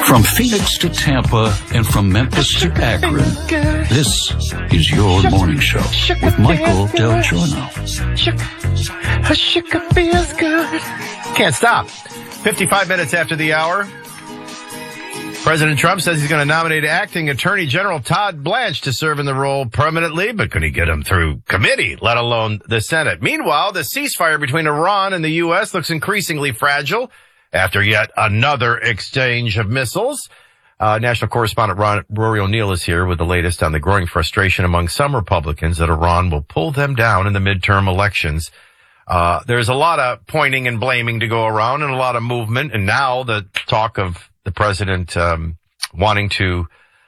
From Phoenix to Tampa and from Memphis to Akron, this is your morning show with Michael Del Giorno. Sugar feels good. Can't stop. 55 minutes after the hour, President Trump says he's going to nominate acting Attorney General Todd Blanche to serve in the role permanently, but could he get him through committee, let alone the Senate? Meanwhile, the ceasefire between Iran and the U.S. looks increasingly fragile after yet another exchange of missiles. National correspondent Rory O'Neill is here with the latest on the growing frustration among some Republicans that Iran will pull them down in the midterm elections. There's a lot of pointing and blaming to go around and a lot of movement. And now the talk of the president wanting to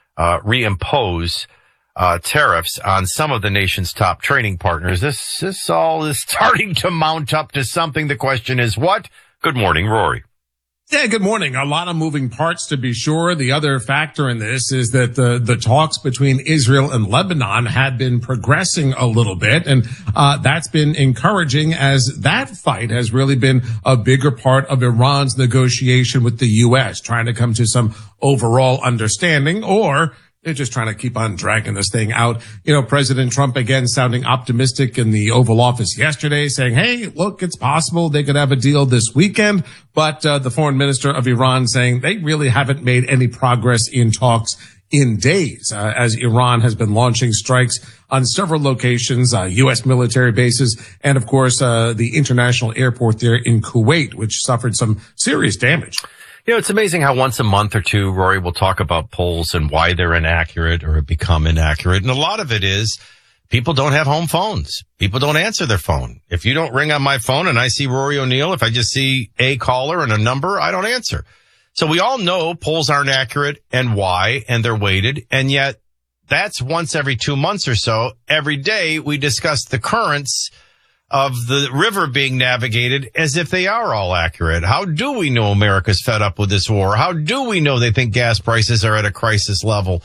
reimpose tariffs on some of the nation's top trading partners. This all is starting to mount up to something. The question is what? Good morning, Rory. Yeah, good morning. A lot of moving parts, to be sure. The other factor in this is that the talks between Israel and Lebanon had been progressing a little bit, and that's been encouraging, as that fight has really been a bigger part of Iran's negotiation with the U.S., trying to come to some overall understanding, or they're just trying to keep on dragging this thing out. You know, President Trump again sounding optimistic in the Oval Office yesterday, saying, hey, look, it's possible they could have a deal this weekend. But the foreign minister of Iran saying they really haven't made any progress in talks in days, as Iran has been launching strikes on several locations, U.S. military bases, and of course, the international airport there in Kuwait, which suffered some serious damage. You know, it's amazing how once a month or two, Rory will talk about polls and why they're inaccurate or have become inaccurate. And a lot of it is people don't have home phones. People don't answer their phone. If you don't ring on my phone and I see Rory O'Neill, if I just see a caller and a number, I don't answer. So we all know polls aren't accurate and why, and they're weighted. And yet that's once every 2 months or so. Every day we discuss the currents of the river being navigated as if they are all accurate. How do we know America's fed up with this war? How do we know they think gas prices are at a crisis level?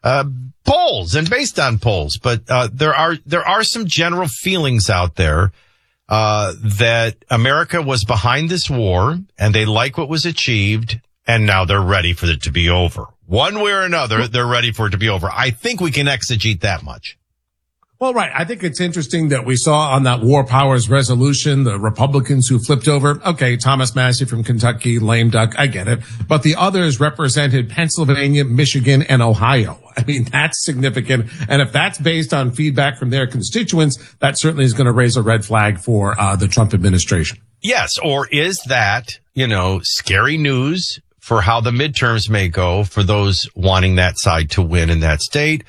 Polls and based on polls. But, there are some general feelings out there, that America was behind this war and they like what was achieved and now they're ready for it to be over. One way or another, they're ready for it to be over. I think we can exegete that much. Well, right. I think it's interesting that we saw on that War Powers resolution, the Republicans who flipped over. Okay, Thomas Massie from Kentucky, lame duck, I get it. But the others represented Pennsylvania, Michigan, and Ohio. I mean, that's significant. And if that's based on feedback from their constituents, that certainly is going to raise a red flag for the Trump administration. Yes. Or is that, scary news for how the midterms may go for those wanting that side to win in that state?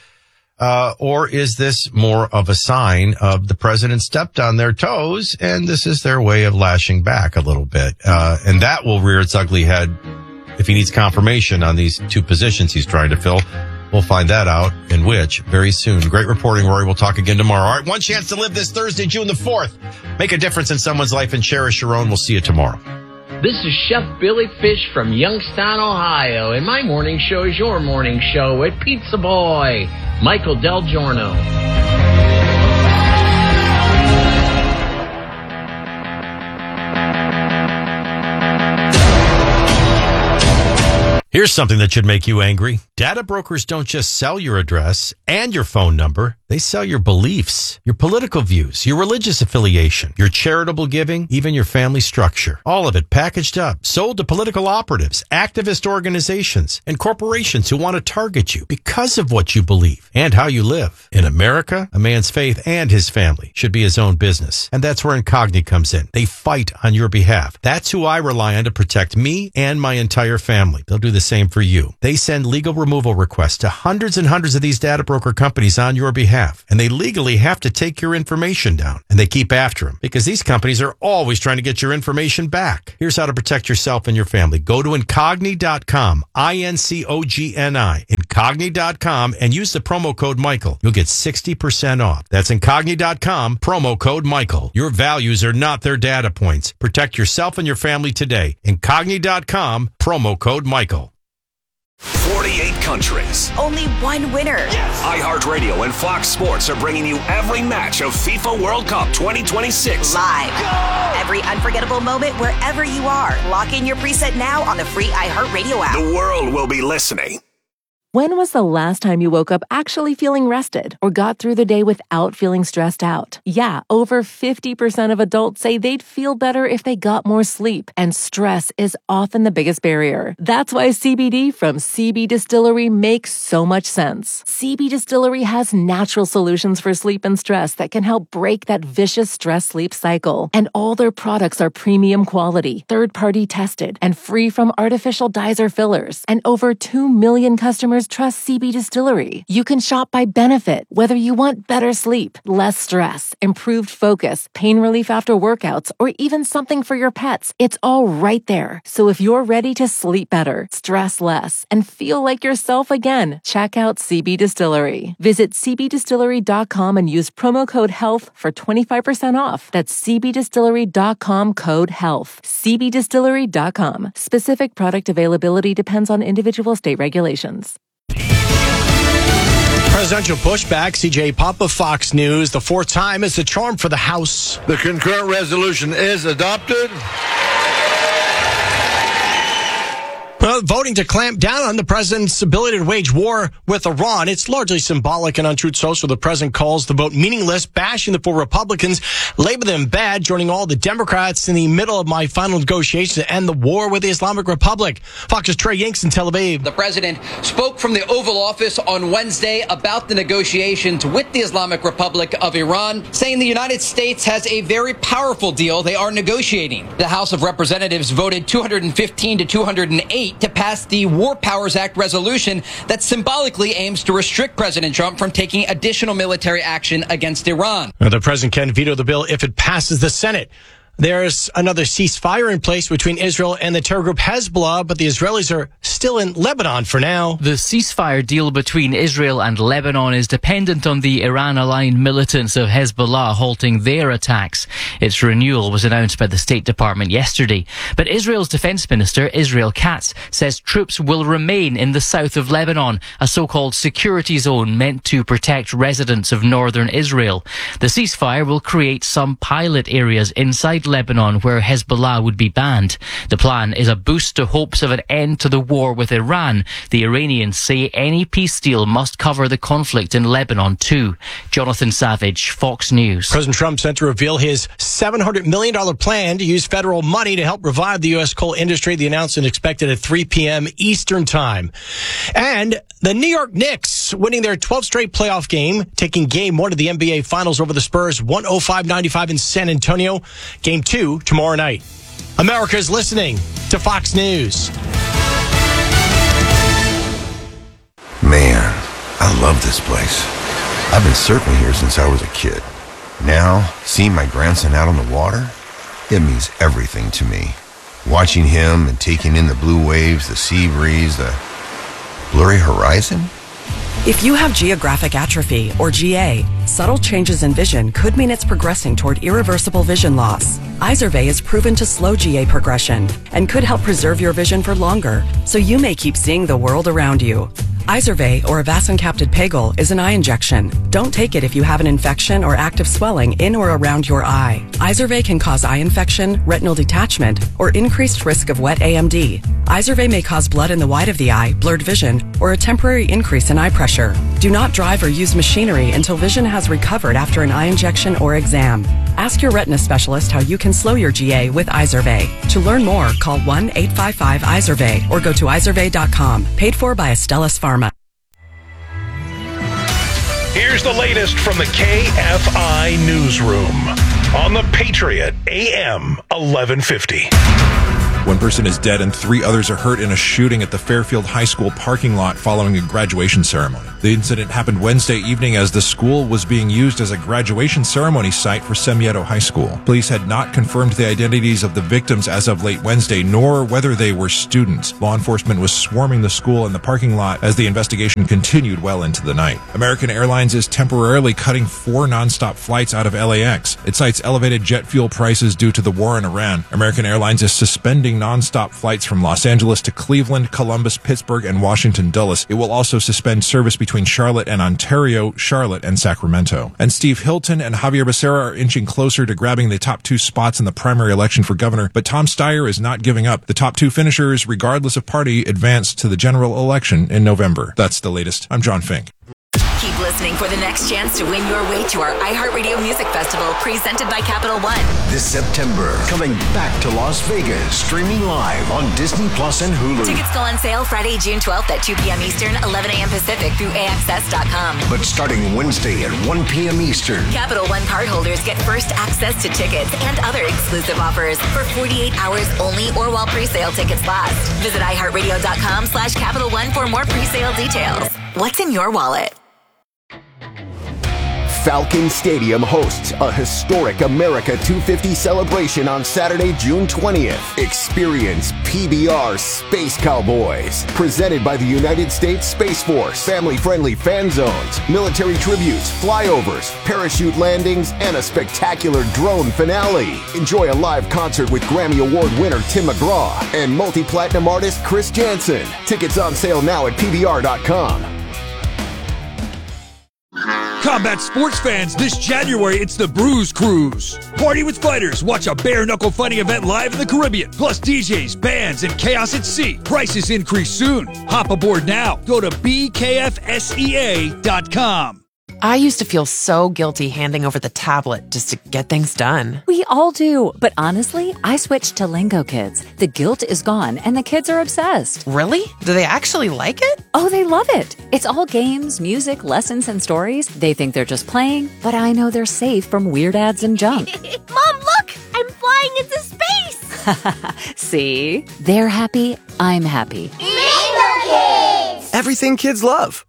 Or is this more of a sign of the president stepped on their toes and this is their way of lashing back a little bit? And that will rear its ugly head if he needs confirmation on these two positions he's trying to fill. We'll find that out in which very soon. Great reporting, Rory. We'll talk again tomorrow. All right. One chance to live this Thursday, June the 4th. Make a difference in someone's life and cherish your own. We'll see you tomorrow. This is Chef Billy Fish from Youngstown, Ohio, and my morning show is your morning show with Pizza Boy, Michael Del Giorno. Here's something that should make you angry. Data brokers don't just sell your address and your phone number. They sell your beliefs, your political views, your religious affiliation, your charitable giving, even your family structure. All of it packaged up, sold to political operatives, activist organizations, and corporations who want to target you because of what you believe and how you live. In America, a man's faith and his family should be his own business. And that's where Incogni comes in. They fight on your behalf. That's who I rely on to protect me and my entire family. They'll do the same for you. They send legal removal requests to hundreds and hundreds of these data broker companies on your behalf, and they legally have to take your information down, and they keep after them because these companies are always trying to get your information back. Here's how to protect yourself and your family. Go to Incogni.com, Incogni, Incogni.com, and use the promo code Michael. You'll get 60% off. That's Incogni.com, promo code Michael. Your values are not their data points. Protect yourself and your family today. Incogni.com, promo code Michael. 48 countries. Only one winner. Yes! iHeartRadio and Fox Sports are bringing you every match of FIFA World Cup 2026. Live. Go! Every unforgettable moment wherever you are. Lock in your preset now on the free iHeartRadio app. The world will be listening. When was the last time you woke up actually feeling rested or got through the day without feeling stressed out? Yeah, over 50% of adults say they'd feel better if they got more sleep, and stress is often the biggest barrier. That's why CBD from CB Distillery makes so much sense. CB Distillery has natural solutions for sleep and stress that can help break that vicious stress-sleep cycle. And all their products are premium quality, third-party tested, and free from artificial dyes or fillers. And over 2 million customers trust CB Distillery. You can shop by benefit, whether you want better sleep, less stress, improved focus, pain relief after workouts, or even something for your pets. It's all right there. So if you're ready to sleep better, stress less, and feel like yourself again, check out CB Distillery. Visit cbdistillery.com and use promo code HEALTH for 25% off. That's cbdistillery.com, code HEALTH. cbdistillery.com. Specific product availability depends on individual state regulations. Presidential pushback. CJ Pop of Fox News. The fourth time is the charm for the House. The concurrent resolution is adopted. Well, voting to clamp down on the president's ability to wage war with Iran. It's largely symbolic. And on Truth Social, the president calls the vote meaningless, bashing the four Republicans, label them bad, joining all the Democrats in the middle of my final negotiations to end the war with the Islamic Republic. Fox's Trey Yanks in Tel Aviv. The president spoke from the Oval Office on Wednesday about the negotiations with the Islamic Republic of Iran, saying the United States has a very powerful deal they are negotiating. The House of Representatives voted 215 to 208 to pass the War Powers Act resolution that symbolically aims to restrict President Trump from taking additional military action against Iran. Now, the president can veto the bill if it passes the Senate. There's another ceasefire in place between Israel and the terror group Hezbollah, but the Israelis are still in Lebanon for now. The ceasefire deal between Israel and Lebanon is dependent on the Iran-aligned militants of Hezbollah halting their attacks. Its renewal was announced by the State Department yesterday. But Israel's Defense Minister, Israel Katz, says troops will remain in the south of Lebanon, a so-called security zone meant to protect residents of northern Israel. The ceasefire will create some pilot areas inside Lebanon where Hezbollah would be banned. The plan is a boost to hopes of an end to the war with Iran. The Iranians say any peace deal must cover the conflict in Lebanon too. Jonathan Savage, Fox News. President Trump set to reveal his $700 million plan to use federal money to help revive the U.S. coal industry. The announcement expected at 3 p.m. Eastern Time. And the New York Knicks winning their 12th straight playoff game, taking Game 1 of the NBA Finals over the Spurs, 105-95 in San Antonio. Game 2 tomorrow night. America's listening to Fox News. Man, I love this place. I've been surfing here since I was a kid. Now, seeing my grandson out on the water, it means everything to me. Watching him and taking in the blue waves, the sea breeze, the blurry horizon. If you have geographic atrophy, or GA, subtle changes in vision could mean it's progressing toward irreversible vision loss. Izervay is proven to slow GA progression and could help preserve your vision for longer, so you may keep seeing the world around you. Izervay, or avacincaptad pegol, is an eye injection. Don't take it if you have an infection or active swelling in or around your eye. Izervay can cause eye infection, retinal detachment, or increased risk of wet AMD. Izervay may cause blood in the white of the eye, blurred vision, or a temporary increase in eye pressure. Do not drive or use machinery until vision has recovered after an eye injection or exam. Ask your retina specialist how you can slow your GA with Izervay. To learn more, call 1-855-IZERVAY or go to izervay.com. Paid for by Astellas Pharma. Here's the latest from the KFI Newsroom on the Patriot AM 1150. One person is dead and 3 others are hurt in a shooting at the Fairfield High School parking lot following a graduation ceremony. The incident happened Wednesday evening as the school was being used as a graduation ceremony site for Semieto High School. Police had not confirmed the identities of the victims as of late Wednesday, nor whether they were students. Law enforcement was swarming the school and the parking lot as the investigation continued well into the night. American Airlines is temporarily cutting 4 nonstop flights out of LAX. It cites elevated jet fuel prices due to the war in Iran. American Airlines is suspending operating nonstop flights from Los Angeles to Cleveland, Columbus, Pittsburgh, and Washington Dulles. It will also suspend service between Charlotte and Ontario, Charlotte and Sacramento. And Steve Hilton and Javier Becerra are inching closer to grabbing the top 2 spots in the primary election for governor, but Tom Steyer is not giving up. The top 2 finishers, regardless of party, advance to the general election in November. That's the latest. I'm John Fink. Keep listening for the next chance to win your way to our iHeartRadio Music Festival presented by Capital One. This September, coming back to Las Vegas, streaming live on Disney Plus and Hulu. Tickets go on sale Friday, June 12th at 2 p.m. Eastern, 11 a.m. Pacific through AXS.com. But starting Wednesday at 1 p.m. Eastern, Capital One cardholders get first access to tickets and other exclusive offers for 48 hours only or while presale tickets last. Visit iHeartRadio.com/Capital One for more presale details. What's in your wallet? Falcon Stadium hosts a historic America 250 celebration on Saturday, June 20th. Experience PBR Space Cowboys, presented by the United States Space Force. Family-friendly fan zones, military tributes, flyovers, parachute landings, and a spectacular drone finale. Enjoy a live concert with Grammy Award winner Tim McGraw and multi-platinum artist Chris Jansen. Tickets on sale now at PBR.com. Combat sports fans, this January, it's the Bruise Cruise. Party with fighters, watch a bare-knuckle fighting event live in the Caribbean, plus DJs, bands, and chaos at sea. Prices increase soon. Hop aboard now. Go to bkfsea.com. I used to feel so guilty handing over the tablet just to get things done. We all do, but honestly, I switched to Lingo Kids. The guilt is gone, and the kids are obsessed. Really? Do they actually like it? Oh, they love it. It's all games, music, lessons, and stories. They think they're just playing, but I know they're safe from weird ads and junk. Mom, look! I'm flying into space! See? They're happy, I'm happy. Lingo Kids! Everything kids love.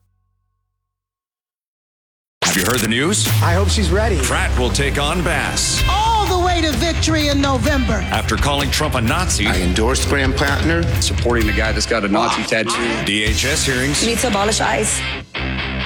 Have you heard the news? I hope she's ready. Pratt will take on Bass. All the way to victory in November. After calling Trump a Nazi. I endorsed Graham Plattner, supporting the guy that's got a Nazi tattoo. DHS hearings. We need to abolish ICE.